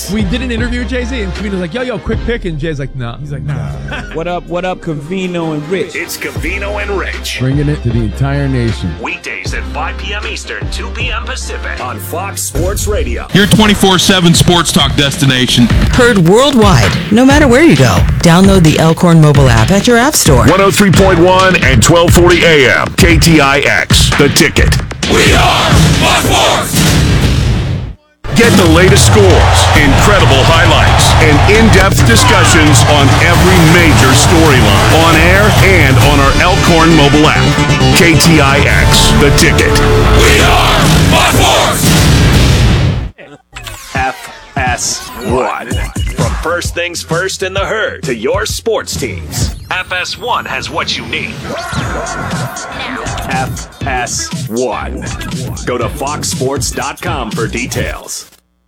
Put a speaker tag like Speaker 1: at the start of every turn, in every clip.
Speaker 1: We did an interview with Jay-Z, and Covino's like, yo, quick pick, and Jay's like, nah. He's like, nah.
Speaker 2: What up, Covino and Rich?
Speaker 3: It's Covino and Rich.
Speaker 4: Bringing it to the entire nation.
Speaker 3: Weekdays at 5 p.m. Eastern, 2 p.m. Pacific on Fox Sports Radio.
Speaker 5: Your 24/7 sports talk destination.
Speaker 6: Heard worldwide, no matter where you go. Download the Elkhorn mobile app at your app store.
Speaker 3: 103.1 and 1240 AM. KTIX. The Ticket.
Speaker 5: We are Fox Sports.
Speaker 3: Get the latest scores, incredible highlights, and in-depth discussions on every major storyline. On air and on our Elkhorn mobile app. KTIX. The Ticket.
Speaker 5: We are Fox Sports.
Speaker 3: FS1. From first things first in the herd to your sports teams. FS1 has what you need. FS1. Go to foxsports.com for details.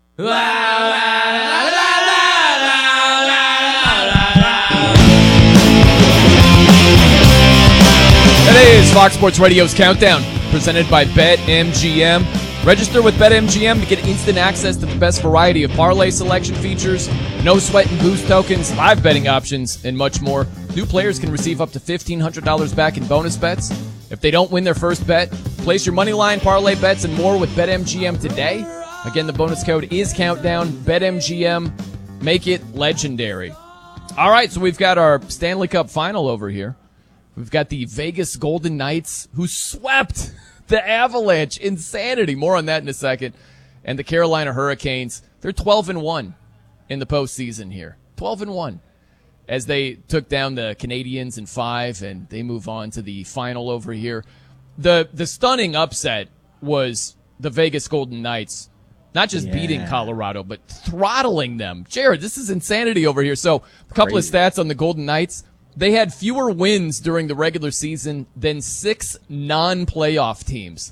Speaker 7: It is Fox Sports Radio's Countdown, presented by BetMGM. Register with BetMGM to get instant access to the best variety of parlay selection features, no sweat and boost tokens, live betting options, and much more. New players can receive up to $1,500 back in bonus bets. If they don't win their first bet, place your money line, parlay bets, and more with BetMGM today. Again, the bonus code is Countdown. BetMGM. Make it legendary. All right, so we've got our Stanley Cup final over here. We've got the Vegas Golden Knights, who swept the Avalanche. Insanity. More on that in a second. And the Carolina Hurricanes, they're 12-1 in the postseason here. 12-1 as they took down the Canadiens in 5, and they move on to the final over here. The stunning upset was the Vegas Golden Knights not just beating Colorado, but throttling them. Jared, this is insanity over here. So a couple of stats on the Golden Knights. They had fewer wins during the regular season than 6 non-playoff teams.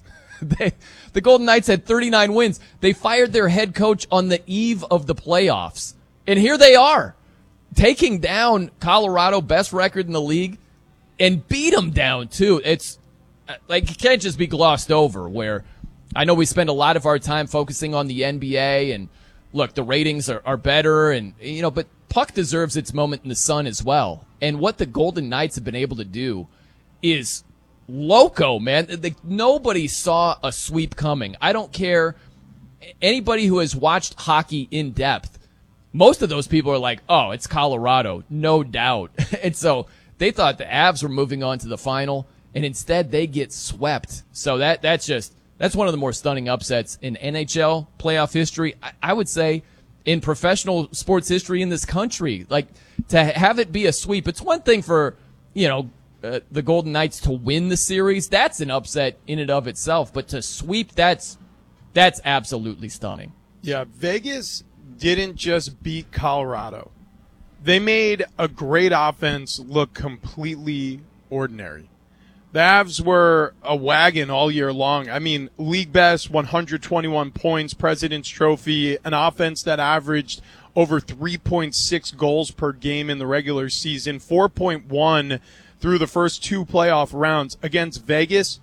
Speaker 7: The Golden Knights had 39 wins. They fired their head coach on the eve of the playoffs. And here they are, taking down Colorado, best record in the league, and beat them down, too. It's like, it can't just be glossed over, where I know we spend a lot of our time focusing on the NBA, and look, the ratings are better, and but puck deserves its moment in the sun as well. And what the Golden Knights have been able to do is loco, man. Nobody saw a sweep coming. I don't care. Anybody who has watched hockey in depth, most of those people are like, oh, it's Colorado, no doubt. And so they thought the Avs were moving on to the final, and instead they get swept. So that's one of the more stunning upsets in NHL playoff history. I would say in professional sports history in this country. Like, to have it be a sweep, it's one thing for, the Golden Knights to win the series. That's an upset in and of itself. But to sweep, that's absolutely stunning.
Speaker 8: Yeah, Vegas didn't just beat Colorado. They made a great offense look completely ordinary. The Avs were a wagon all year long. I mean, league best, 121 points, President's Trophy, an offense that averaged over 3.6 goals per game in the regular season, 4.1 through the first 2 playoff rounds. Against Vegas,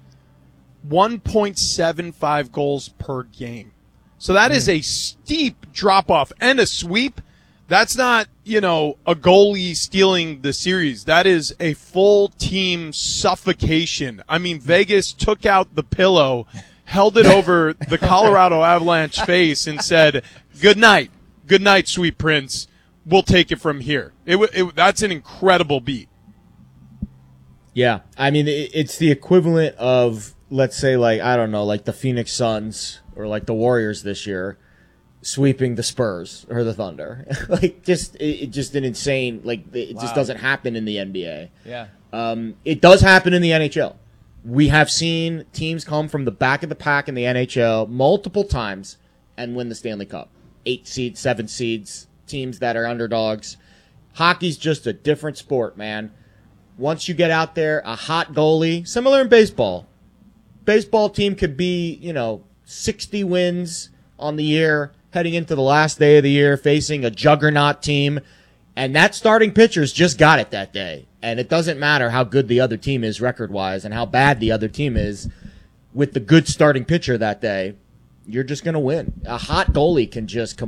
Speaker 8: 1.75 goals per game. So that is a steep drop-off and a sweep. That's not, a goalie stealing the series. That is a full team suffocation. I mean, Vegas took out the pillow, held it over the Colorado Avalanche face, and said, good night, sweet prince. We'll take it from here. That's an incredible beat.
Speaker 9: Yeah, I mean, it's the equivalent of, let's say, like the Phoenix Suns or like the Warriors this year sweeping the Spurs or the Thunder. Just an insane, it just doesn't happen in the NBA.
Speaker 7: Yeah.
Speaker 9: It does happen in the NHL. We have seen teams come from the back of the pack in the NHL multiple times and win the Stanley Cup. 8 seeds, 7 seeds, teams that are underdogs. Hockey's just a different sport, man. Once you get out there, a hot goalie, similar in baseball. Baseball team could be, 60 wins on the year, heading into the last day of the year, facing a juggernaut team, and that starting pitcher's just got it that day. And it doesn't matter how good the other team is record-wise and how bad the other team is. With the good starting pitcher that day, you're just going to win. A hot goalie can just